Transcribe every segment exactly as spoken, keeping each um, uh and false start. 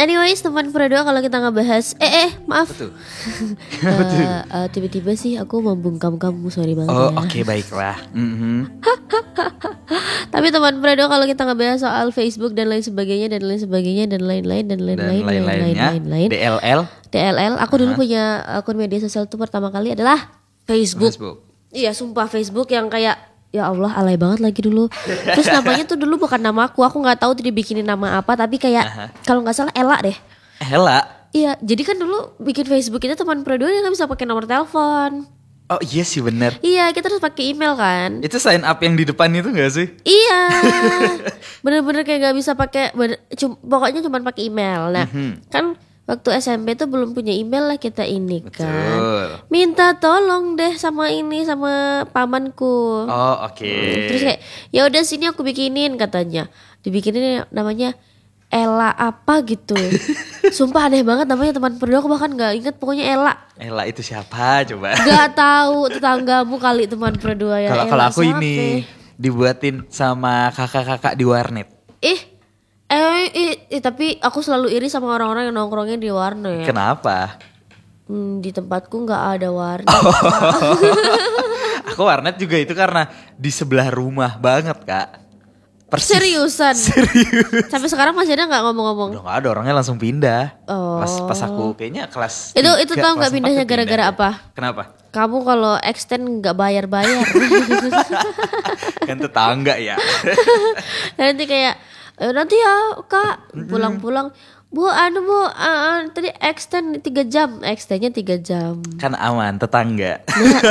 Anyways, teman Pura kalau kita ngebahas eh eh maaf. Betul. uh, uh, tiba-tiba sih aku membungkam kamu, sorry banget. Oh, ya. oke okay, baiklah. Mm-hmm. Tapi teman Pura kalau kita ngebahas soal Facebook dan lain sebagainya dan lain sebagainya dan lain-lain dan lain-lain dan lain-lainnya. lain-lain. D L L. D L L. Aku uh-huh. dulu punya akun media sosial tuh pertama kali adalah Facebook. Facebook. Iya, sumpah Facebook yang kayak ya Allah alay banget lagi dulu. Terus namanya tuh dulu bukan nama aku, aku nggak tahu tuh dibikinin nama apa, tapi kayak uh-huh. kalau nggak salah Ella deh. Ella. Iya, jadi kan dulu bikin Facebook itu teman Pura yang nggak bisa pakai nomor telepon. Oh iya sih benar. Iya, kita harus pakai email kan. Itu sign up yang di depan itu nggak sih? Iya, bener-bener kayak nggak bisa pakai, cum, pokoknya cuma pakai email. Nah, mm-hmm. kan waktu S M P tuh belum punya email lah kita ini. Betul. Kan minta tolong deh sama ini sama pamanku. Oh oke. Okay. Terus kayak ya udah sini aku bikinin katanya. Dibikinin namanya Ella apa gitu. Sumpah aneh banget namanya teman Pura, aku bahkan nggak inget pokoknya Ella. Ella itu siapa coba? Gak tahu, tetanggamu kali teman Pura ya. Kalau kalau aku siapa? Ini dibuatin sama kakak-kakak di warnet. Ih Eh, eh, eh, tapi aku selalu iri sama orang-orang yang nongkrongnya di warnet. Kenapa? Hmm, di tempatku nggak ada warnet. Oh. Aku warnet juga itu karena di sebelah rumah banget kak. Persis. Seriusan? Serius. Sampai sekarang masih ada nggak ngomong-ngomong? Udah nggak ada, orangnya langsung pindah. Oh. Pas pas aku kayaknya kelas. Itu itu tahu nggak pindahnya gara-gara pindah. apa? Kenapa? Kamu kalau extend nggak bayar-bayar. Kan tetangga ya. Nanti kayak E, nanti ya kak pulang-pulang bu anu bu uh, tadi extend tiga jam extendnya tiga jam kan aman tetangga.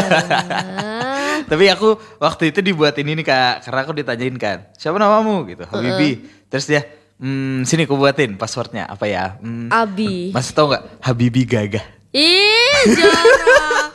Tapi aku waktu itu dibuatin ini kak karena aku ditanyain kan siapa namamu gitu Habibi. Uh-uh. Terus dia hmm, sini aku buatin passwordnya apa ya hmm, Abi masih tau nggak Habibi Gagah. Ih jorok.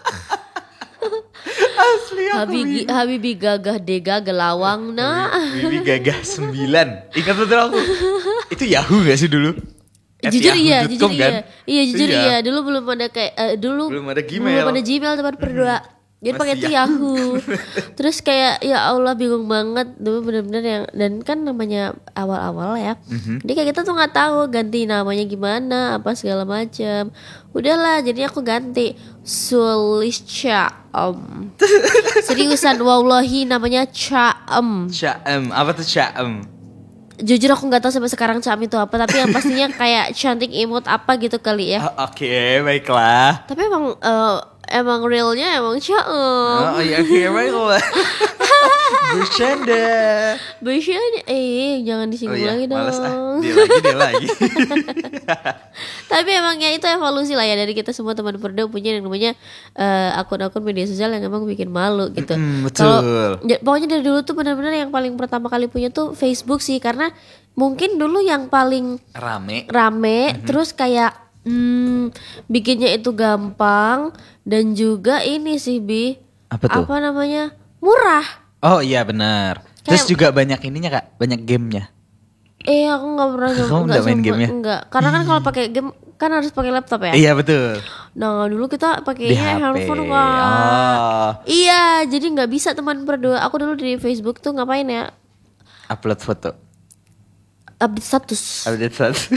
Asli aku Habibi, Habibi Gagah Dega Gelawang nah. Habibi Gagah sembilan. Ingat betul aku. Itu Yahoo gak sih dulu? At jujur iya, jujur kan? iya. Iya jujur iya. iya. Dulu belum ada kayak uh, dulu belum ada Gmail. Belum ada Gmail tempat berdua. Jadi pakai itu Yahoo. Terus kayak ya Allah bingung banget dulu bener-bener yang dan kan namanya awal-awal ya. Mm-hmm. Jadi kayak kita tuh nggak tahu ganti namanya gimana apa segala macam. Udahlah jadi aku ganti Suliscaem. Seriusan wallahi namanya Caem. Caem apa tuh Caem? Jujur aku nggak tahu sampai sekarang Caem itu apa, tapi yang pastinya kayak cantik imut apa gitu kali ya. Oh, oke okay, baiklah. Tapi emang uh, emang realnya emang Caem. Oh iya oke okay, baiklah. Bercanda. Bercanda eh jangan disinggung oh, iya. lagi dong. Males, ah. Dia lagi dia lagi. Tapi emangnya itu evolusi lah ya dari kita semua teman Pura punya yang namanya uh, akun-akun media sosial yang emang bikin malu gitu. Mm, betul. Kalau ya, pokoknya dari dulu tuh benar-benar yang paling pertama kali punya tuh Facebook sih karena mungkin dulu yang paling rame. Rame mm-hmm. Terus kayak hmm, bikinnya itu gampang dan juga ini sih Bi. Apa tuh? Apa namanya? Murah. Oh iya benar. Terus juga banyak ininya kak, banyak gamenya. Eh aku nggak pernah nyoba. Kamu nggak main gamenya? Enggak, karena kan kalau pakai game kan harus pakai laptop ya. Iya betul. Nah dulu kita pakai handphone kan. Oh. Iya, jadi nggak bisa teman berdua. Aku dulu di Facebook tuh ngapain ya? Upload foto. Update status. Update status.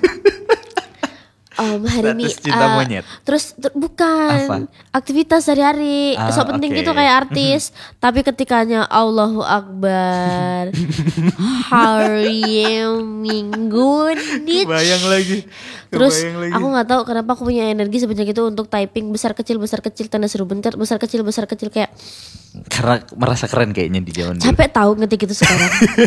Um, hari ini cinta uh, monyet. Terus ter, bukan apa? Aktivitas sehari-hari ah, so penting okay. gitu kayak artis. Tapi ketikanya Allahu Akbar hari Minggu nih. Bayang lagi. Terus lagi. Aku nggak tahu kenapa aku punya energi sebanyak itu untuk typing besar kecil besar kecil tanda seru bentar besar kecil besar kecil kayak. Karena merasa keren kayaknya di zaman dulu. Capek tahu ngetik itu sekarang.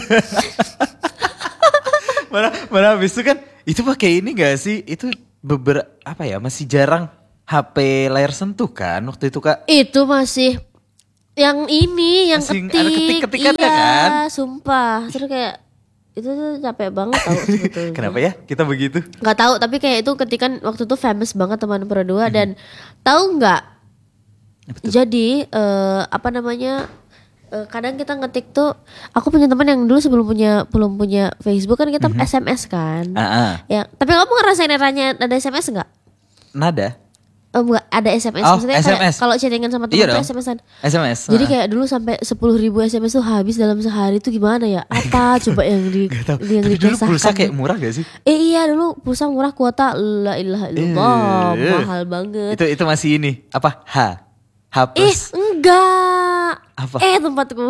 mana mana habis itu kan itu pakai ini gak sih itu beberapa apa ya masih jarang H P layar sentuh kan waktu itu kak. Itu masih yang ini yang masih ketik. Ada ketik-ketikan iya, kan. Sumpah. Terus kayak itu tuh capek banget tau sebetulnya. Kenapa ya kita begitu? Gak tahu tapi kayak itu ketikan waktu itu famous banget teman Pura dua dan tahu nggak? Jadi uh, apa namanya? Uh, kadang kita ngetik tuh, aku punya teman yang dulu sebelum punya belum punya Facebook kan kita mm-hmm. S M S kan. Uh-uh. Ya, tapi kamu ngerasain eranya ada S M S nggak? Nada. Oh, enggak, ada S M S Oh, maksudnya S M S. kayak kalau chattingan sama teman Iya tuh dong. S M S-an. S M S. Jadi Nah. kayak dulu sampai sepuluh ribu S M S tuh habis dalam sehari tuh gimana ya? Apa coba yang di Gak tahu. yang Tapi dulu dikisahkan? pulsa kayak murah gak sih? Eh iya dulu pulsa murah kuota la ilaha illallah Eh. mahal banget. Itu itu masih ini apa H H Eh plus. enggak. Apa? Eh tempatku.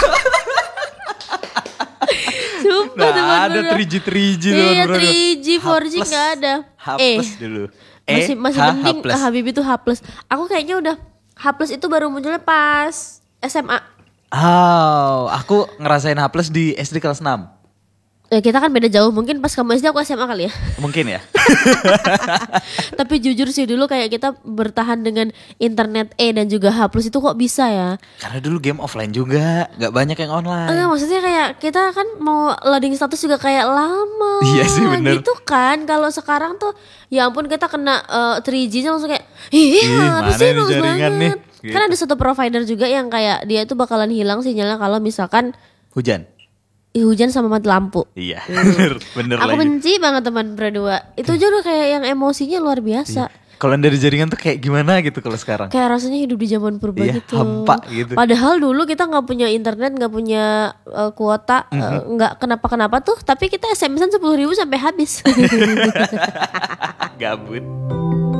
Sumpah Nah, tempat ada gua. tiga G tiga G tuh, Iya bro. tiga G H empat G plus. nggak ada. H Eh plus dulu. masih Eh, masih H, penting H plus. Habibie tuh H plus. Aku kayaknya udah H plus itu baru munculnya pas S M A. Oh, aku ngerasain H plus di S D kelas enam. Ya kita kan beda jauh, mungkin pas kamu S D aku S M A kali ya. Mungkin ya. Tapi jujur sih dulu kayak kita bertahan dengan internet E dan juga H plus itu kok bisa ya? Karena dulu game offline juga, nggak banyak yang online. Enggak maksudnya kayak kita kan mau loading status juga kayak lama. Iya sih, bener. Gitu kan. Kalau sekarang tuh ya ampun kita kena uh, tiga G-nya langsung kayak iya Ih, mana apa sih nih bagus jaringan nih? banget. Gitu. Kan ada satu provider juga yang kayak dia itu bakalan hilang sinyalnya kalau misalkan Hujan. ih, hujan sama mati lampu. Iya, bener, bener Aku lagi. benci banget teman berdua. Itu aja udah kayak yang emosinya luar biasa. Kalau dari jaringan tuh kayak gimana gitu kalau sekarang? Kayak rasanya hidup di zaman purba Iya, gitu. hampa gitu. Padahal dulu kita nggak punya internet, nggak punya uh, kuota, uh, nggak kenapa-kenapa tuh. Tapi kita S M S-an sepuluh ribu sampai habis. Gabut.